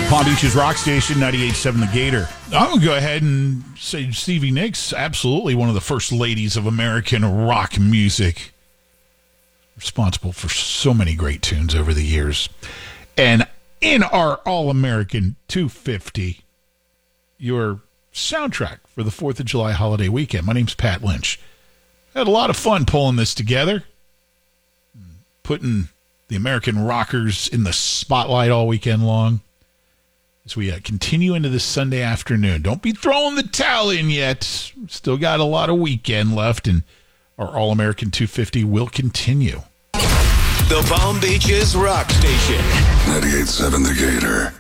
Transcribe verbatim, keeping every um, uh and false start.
Palm Beach's rock station, ninety-eight point seven The Gator. I'm going to go ahead and say Stevie Nicks, absolutely one of the first ladies of American rock music. Responsible for so many great tunes over the years. And in our All-American two fifty, your soundtrack for the fourth of July holiday weekend. My name's Pat Lynch. Had a lot of fun pulling this together, putting the American rockers in the spotlight all weekend long. As we uh, continue into this Sunday afternoon. Don't be throwing the towel in yet. Still got a lot of weekend left, and our All-American two fifty will continue. The Palm Beaches Rock Station. ninety-eight point seven The Gator.